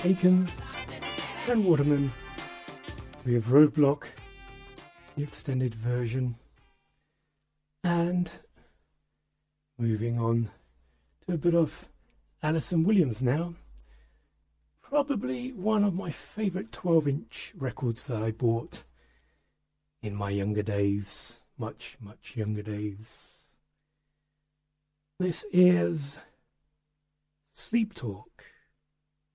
Aiken and Waterman with Roadblock, the extended version. And moving on to a bit of Alison Williams now. Probably one of my favourite 12-inch records that I bought in my younger days, much younger days. This is Sleep Talk.